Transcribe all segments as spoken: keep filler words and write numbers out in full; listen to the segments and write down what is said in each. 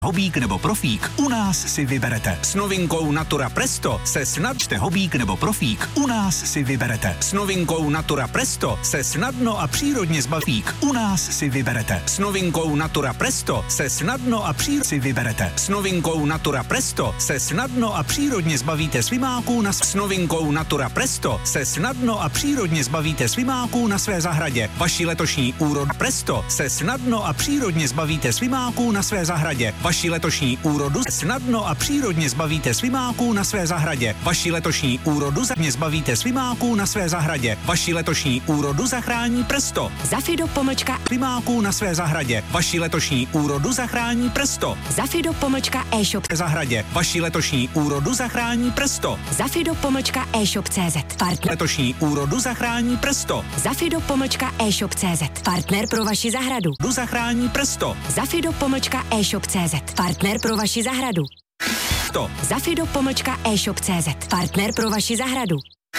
Hobík nebo profík, u nás si vyberete. S novinkou Natura Presto se snadčte hobík nebo profík, u nás si vyberete. S novinkou Natura Presto se snadno a přírodně zbavík, u nás si vyberete. S novinkou Natura Presto se snadno a přírodně si vyberete. S novinkou Natura Presto se snadno a přírodně zbavíte svimáků na s novinkou Natura Presto se snadno a přírodně zbavíte svimáků na své zahradě. Vaši letošní úrod Presto se snadno a přírodně zbavíte svimáků na své zahradě. Vaši letošní úrodu snadno a přírodně zbavíte svimáků na své zahradě. Vaši letošní úrodu zadně zbavíte svimáků na své zahradě. Vaši letošní úrodu zachrání Presto. Zafido pomlčka Svimáků na své zahradě. Vaši letošní úrodu zachrání Presto. Zafido pomlčka e-shop Zahradě. Vaši letošní úrodu zachrání Presto. Zafido pomlčka e-shop C Z. Partner. Letošní úrodu zachrání Presto. Zafido pomlčka e-shop C Z. Partner pro vaši zahradu. Du zachrání Presto. Zafido pomlčka e-shop C Z. Partner pro vaši zahradu. To. Zafido pomlčka e-shop C Z. Partner pro vaši zahradu.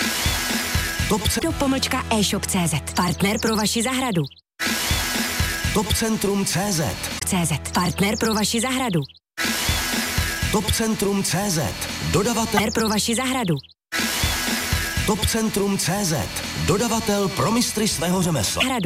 Zafido pomlčka e-shop C Z. Partner pro vaši zahradu. Topcentrum C Z. C Z. Partner pro vaši zahradu. Topcentrum C Z. Dodavatel Partner pro vaši zahradu. Topcentrum C Z. Dodavatel pro mistry svého řemesla. Zahradu.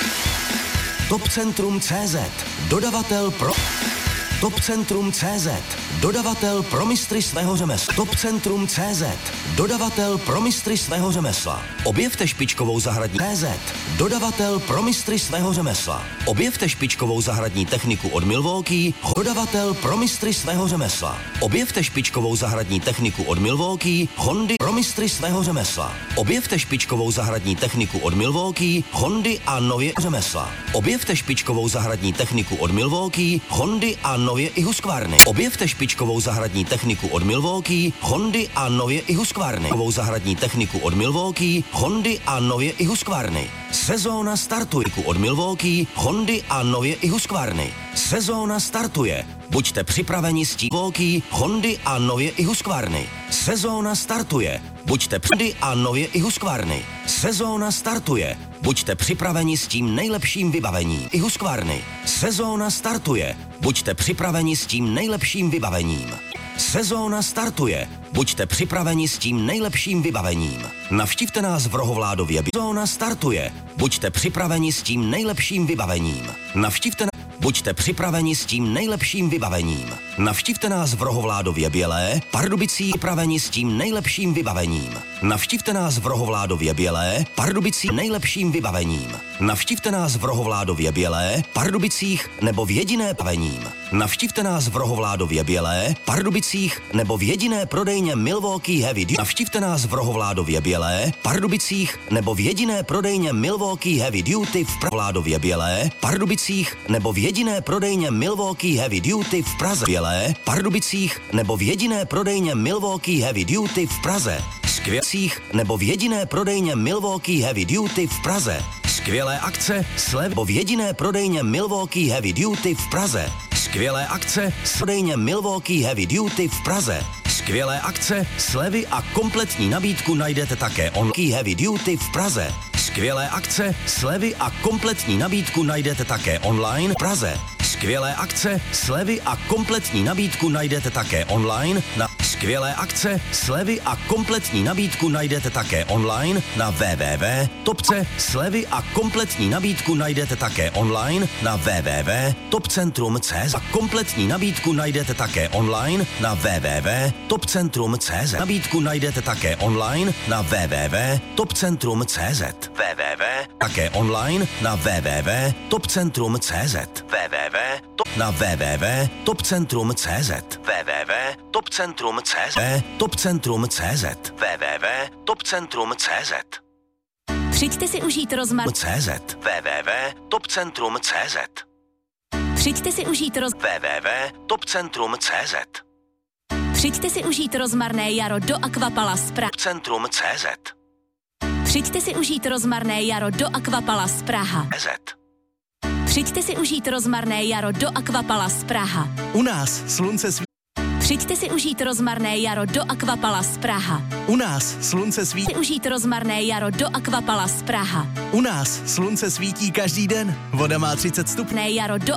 Topcentrum C Z. Dodavatel pro Topcentrum C Z. Dodavatel pro mistry svého řemesla. Topcentrum C Z. Dodavatel pro mistry svého řemesla. Objevte špičkovou zahradní C Z. Dodavatel pro mistry svého řemesla. Objevte špičkovou zahradní techniku od Milwaukee. Dodavatel pro mistry svého řemesla. Objevte špičkovou zahradní techniku od Milwaukee. Hondy pro mistry svého řemesla. Objevte špičkovou zahradní techniku od Milwaukee. Hondy a nově řemesla. Objevte špičkovou zahradní techniku od Milwaukee. Hondy a nově i Husqvarny. Objevte špičkovou zahradní techniku od Milwaukee. Hondy a nově i Husqvarny. Novou zahradní techniku od Milwaukee. Hondy a nově i Husqvarny. Sezóna startuje od Milwaukee. Hondy a nově i Husqvarny. Sezóna startuje. Buďte připraveni s tím Milwaukee, Hondy a nově i Husqvarny. Sezóna startuje. Buďte Hondy a nově i Husqvarny. Sezóna startuje. Buďte připraveni s tím nejlepším vybavením. I Husqvarny. Sezóna startuje. Buďte připraveni s tím nejlepším vybavením. Sezóna startuje. Buďte připraveni s tím nejlepším vybavením. Navštivte nás v Rohovládově. Sezóna startuje. Buďte připraveni s tím nejlepším vybavením. Navštivte nás. Buďte připraveni s tím nejlepším vybavením. Navštivte nás v Rohovládově Bělé, Pardubicích připraveni s tím nejlepším vybavením. Navštivte nás v Rohovládově Bělé, Pardubicích nejlepším vybavením. Navštivte nás v Rohovládově Bělé, Pardubicích nebo v jediné pavením. Navštivte nás v Rohovládově Bělé, Pardubicích nebo v jediné prodejně Milwaukee Heavy Duty. Navštivte nás v Rohovládově Bělé, Pardubicích nebo v jediné prodejně Milwaukee Heavy Duty v Rohovládově Bělé, Pardubicích nebo v jediné prodejně Milwaukee Heavy Duty v Praze. Bělé, Pardubicích nebo v jediné prodejně Milwaukee Heavy Duty v Praze. Skvělcích nebo v jediné prodejně Milwaukee Heavy Duty v Praze. Skvělé akce, slev v jediné prodejně Milwaukee Heavy Duty v Praze. Skvělé akce, prodejně Milwaukee Heavy Duty v Praze. Skvělé akce, slevy a kompletní nabídku najdete také online Heavy Duty v Praze. Skvělé akce, slevy a kompletní nabídku najdete také online v Praze. Skvělé akce, slevy a kompletní nabídku najdete také online na Skvělé akce, slevy a kompletní nabídku najdete také online na w w w tečka topce. Slevy a kompletní nabídku najdete také online na w w w tečka topcentrum tečka cé zet. A kompletní nabídku najdete také online na w w w tečka topcentrum tečka cé zet. Nabídku najdete také online na w w w tečka topcentrum tečka cé zet. www také online na w w w tečka topcentrum tečka cé zet. www na w w w tečka topcentrum tečka cé zet. www tečka topcentrum tečka cé zet. Topcentrum tečka cé zet. www tečka topcentrum tečka cé zet. Přijďte si užít rozmar cé zet. www tečka topcentrum tečka cé zet. Přijďte si užít roz www tečka topcentrum tečka cé zet. Přijďte si užít rozmarné jaro do Aquapalace Praha. Topcentrum tečka cé zet. Přijďte si užít rozmarné jaro do Aquapalace Praha. cé zet. Přijďte si užít rozmarné jaro do Aquapalace Praha. U nás slunce svítí. Přijďte si užít rozmarné jaro do Aquapalace Praha. U nás slunce svítí. Si užít rozmarné jaro do Aquapalace Praha. U nás slunce svítí každý den. Voda má třicet stupňů. Ne jaro do